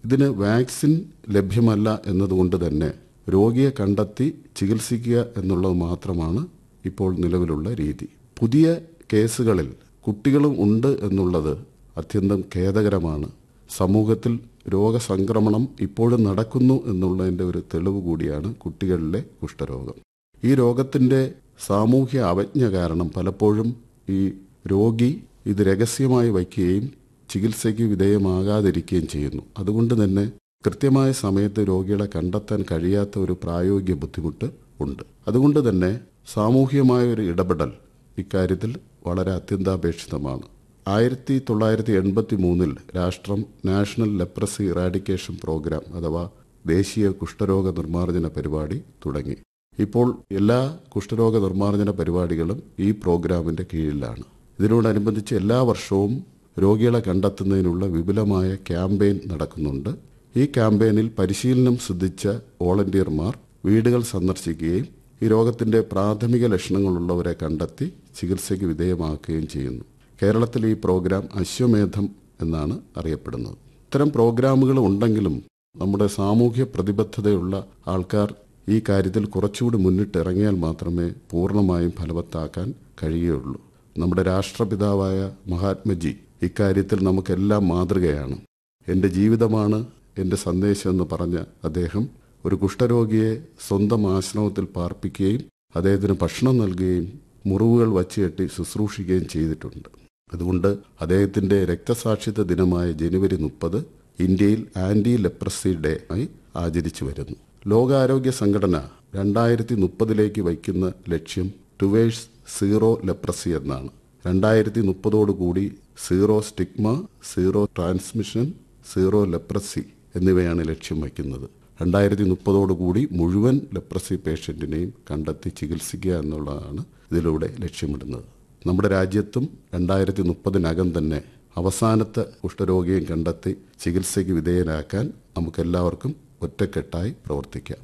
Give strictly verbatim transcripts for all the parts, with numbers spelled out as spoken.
ഇതിന് വാക്സിൻ ലഭ്യമല്ല എന്നതുകൊണ്ട് തന്നെ രോഗിയെ കണ്ടെത്തി ചികിത്സിക്കുക എന്നുള്ളത് മാത്രമാണ് ഇപ്പോൾ നിലവിലുള്ള രീതി. പുതിയ കേസുകളിൽ കുട്ടികളും ഉണ്ട് എന്നുള്ളത് അത്യന്തം ഖേദകരമാണ്. സമൂഹത്തിൽ രോഗസംക്രമണം ഇപ്പോഴും നടക്കുന്നു എന്നുള്ളതിൻ്റെ ഒരു തെളിവ് കൂടിയാണ് കുട്ടികളിലെ കുഷ്ഠരോഗം. ഈ രോഗത്തിൻ്റെ സാമൂഹ്യ അവജ്ഞ കാരണം പലപ്പോഴും ഈ രോഗി ഇത് രഹസ്യമായി വയ്ക്കുകയും ചികിത്സയ്ക്ക് വിധേയമാകാതിരിക്കുകയും ചെയ്യുന്നു. അതുകൊണ്ട് തന്നെ കൃത്യമായ സമയത്ത് രോഗികളെ കണ്ടെത്താൻ കഴിയാത്ത ഒരു പ്രായോഗിക ബുദ്ധിമുട്ട് ഉണ്ട്. അതുകൊണ്ട് തന്നെ സാമൂഹികമായ ഒരു ഇടപെടൽ ഇക്കാര്യത്തിൽ വളരെ അത്യന്താപേക്ഷിതമാണ്. ആയിരത്തി തൊള്ളായിരത്തി എൺപത്തി മൂന്നിൽ രാഷ്ട്രം നാഷണൽ ലെപ്രസി ഇറാഡിക്കേഷൻ പ്രോഗ്രാം അഥവാ ദേശീയ കുഷ്ഠരോഗ നിർമ്മാർജ്ജന പരിപാടി തുടങ്ങി. ഇപ്പോൾ എല്ലാ കുഷ്ഠരോഗ നിർമ്മാർജ്ജന പരിപാടികളും ഈ പ്രോഗ്രാമിൻ്റെ കീഴിലാണ്. ഇതിനോടനുബന്ധിച്ച് എല്ലാ വർഷവും രോഗികളെ കണ്ടെത്തുന്നതിനുള്ള വിപുലമായ ക്യാമ്പയിൻ നടക്കുന്നുണ്ട്. ഈ ക്യാമ്പയിനിൽ പരിശീലനം സിദ്ധിച്ച വോളണ്ടിയർമാർ വീടുകൾ സന്ദർശിക്കുകയും ഈ രോഗത്തിൻ്റെ പ്രാഥമിക ലക്ഷണങ്ങളുള്ളവരെ കണ്ടെത്തി ചികിത്സയ്ക്ക് വിധേയമാക്കുകയും ചെയ്യുന്നു. കേരളത്തിൽ ഈ പ്രോഗ്രാം അശ്വമേധം എന്നാണ് അറിയപ്പെടുന്നത്. ഇത്തരം പ്രോഗ്രാമുകൾ ഉണ്ടെങ്കിലും നമ്മുടെ സാമൂഹ്യ പ്രതിബദ്ധതയുള്ള ആൾക്കാർ ഈ കാര്യത്തിൽ കുറച്ചുകൂടി മുന്നിട്ടിറങ്ങിയാൽ മാത്രമേ പൂർണ്ണമായും ഫലവത്താക്കാൻ കഴിയുകയുള്ളൂ. നമ്മുടെ രാഷ്ട്രപിതാവായ മഹാത്മജി ഇക്കാര്യത്തിൽ നമുക്കെല്ലാം മാതൃകയാണ്. എൻ്റെ ജീവിതമാണ് എൻ്റെ സന്ദേശം എന്ന് പറഞ്ഞ അദ്ദേഹം ഒരു കുഷ്ഠരോഗിയെ സ്വന്തം ആശ്രമത്തിൽ പാർപ്പിക്കുകയും അദ്ദേഹത്തിന് ഭക്ഷണം നൽകുകയും മുറിവുകൾ വച്ചുകെട്ടി ശുശ്രൂഷിക്കുകയും ചെയ്തിട്ടുണ്ട്. അതുകൊണ്ട് അദ്ദേഹത്തിൻ്റെ രക്തസാക്ഷിത്വ ദിനമായ ജനുവരി മുപ്പത് ഇന്ത്യയിൽ ആൻറ്റി ലെപ്രസി ഡേ ആയി ആചരിച്ചു വരുന്നു. ലോകാരോഗ്യ സംഘടന രണ്ടായിരത്തി മുപ്പതിലേക്ക് വയ്ക്കുന്ന ലക്ഷ്യം ടുവേഴ്സ് സീറോ ലെപ്രസി എന്നാണ്. രണ്ടായിരത്തി മുപ്പതോടുകൂടി zero stigma, zero transmission, zero leprosy എന്നിവയാണ് ലക്ഷ്യം വയ്ക്കുന്നത്. രണ്ടായിരത്തി മുപ്പതോടുകൂടി മുഴുവൻ ലെപ്രസി പേഷ്യൻറ്റിനെയും കണ്ടെത്തി ചികിത്സിക്കുക എന്നുള്ളതാണ് ഇതിലൂടെ ലക്ഷ്യമിടുന്നത്. നമ്മുടെ രാജ്യത്തും രണ്ടായിരത്തി മുപ്പതിനകം തന്നെ അവസാനത്തെ കുഷ്ഠരോഗിയും കണ്ടെത്തി ചികിത്സയ്ക്ക് വിധേയനാക്കാൻ നമുക്കെല്ലാവർക്കും ഒറ്റക്കെട്ടായി പ്രവർത്തിക്കാം.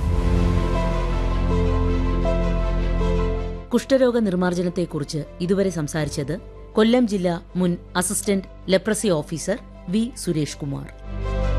കുഷ്ഠരോഗ നിർമ്മാർജ്ജനത്തെക്കുറിച്ച് ഇതുവരെ സംസാരിച്ചത് കൊല്ലം ജില്ലാ മുൻ assistant leprosy officer V Suresh Kumar.